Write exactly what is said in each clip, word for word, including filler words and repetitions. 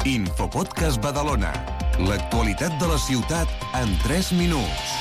Infopodcast Badalona. L'actualitat de la ciutat en tres minuts.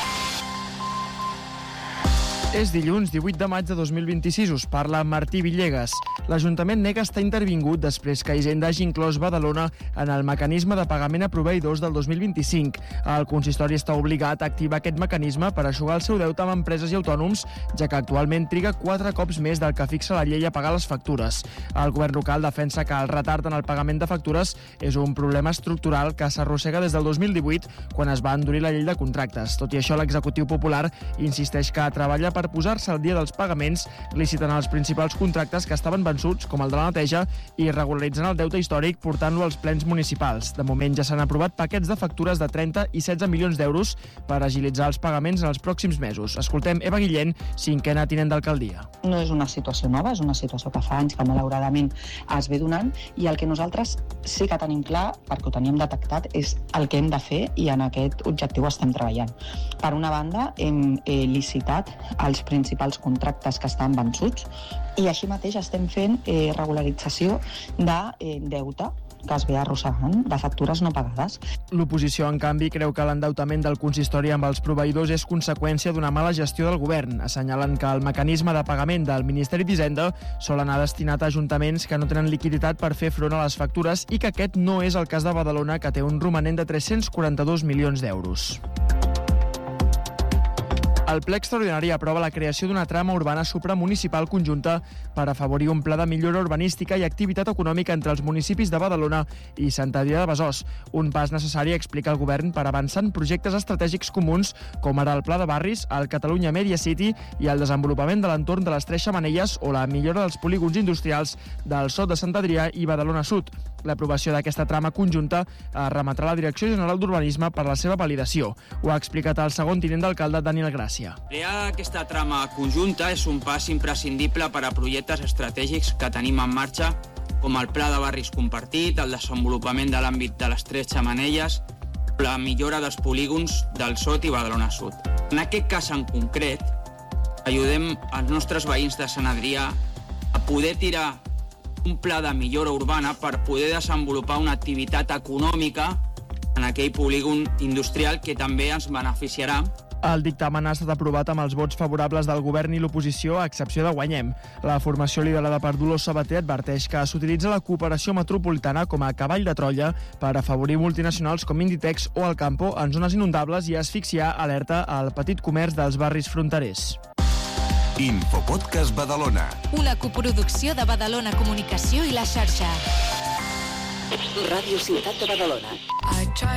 És dilluns divuit de maig de dos mil vint-i-sis, us parla Martí Villegas. L'Ajuntament nega estar intervingut després que Hisenda hagi inclòs Badalona en el mecanisme de pagament a proveïdors del dos mil vint-i-cinc. El consistori està obligat a activar aquest mecanisme per eixugar el seu deute amb empreses i autònoms, ja que actualment triga quatre cops més del que fixa la llei a pagar les factures. El govern local defensa que el retard en el pagament de factures és un problema estructural que s'arrossega des del dos mil divuit, quan es va endurir la llei de contractes. Tot i això, l'executiu popular insisteix que treballa per posar-se al dia dels pagaments, licitant els principals contractes que estaven vençuts, com el de la neteja, i regularitzant el deute històric portant-lo als plens municipals. De moment ja s'han aprovat paquets de factures de trenta i setze milions d'euros per agilitzar els pagaments en els pròxims mesos. Escoltem Eva Guillén, cinquena tinent d'alcaldia. No és una situació nova, és una situació que fa anys que malauradament es ve donant, i el que nosaltres sí que tenim clar, perquè ho teníem detectat, és el que hem de fer, i en aquest objectiu estem treballant. Per una banda, hem eh, licitat els principals contractes que estan vençuts, i així mateix estem fent eh, regularització de eh, deute que es ve arrossegant, de factures no pagades. L'oposició, en canvi, creu que l'endeutament del consistori amb els proveïdors és conseqüència d'una mala gestió del govern. Assenyalen que el mecanisme de pagament del Ministeri d'Hisenda sol anar destinat a ajuntaments que no tenen liquiditat per fer front a les factures, i que aquest no és el cas de Badalona, que té un romanent de tres-cents quaranta-dos milions d'euros. El ple extraordinari aprova la creació d'una trama urbana supramunicipal conjunta per afavorir un pla de millora urbanística i activitat econòmica entre els municipis de Badalona i Sant Adrià de Besòs. Un pas necessari, explica el govern, per avançar en projectes estratègics comuns, com ara el Pla de Barris, el Catalunya Media City i el desenvolupament de l'entorn de les Tres Xemeneies o la millora dels polígons industrials del Sot de Sant Adrià i Badalona Sud. L'aprovació d'aquesta trama conjunta es remetrà a la Direcció General d'Urbanisme per la seva validació. Ho ha explicat el segon tinent d'alcalde, Daniel Gràcia. Crear aquesta trama conjunta és un pas imprescindible per a projectes estratègics que tenim en marxa, com el Pla de Barris compartit, el desenvolupament de l'àmbit de les Tres Xemeneies, la millora dels polígons del Sot i Badalona Sud. En aquest cas en concret, ajudem els nostres veïns de Sant Adrià a poder tirar un pla de millora urbana per poder desenvolupar una activitat econòmica en aquell polígon industrial que també ens beneficiarà. El dictamen ha estat aprovat amb els vots favorables del govern i l'oposició, a excepció de Guanyem. La formació liderada per Dolors Sabater adverteix que s'utilitza la cooperació metropolitana com a cavall de Troia per afavorir multinacionals com Inditex o Alcampo en zones inundables i asfixiar, alerta, al petit comerç dels barris fronterers. Infopodcast Badalona. Una coproducció de Badalona Comunicació i la xarxa. Ràdio Ciutat de Badalona.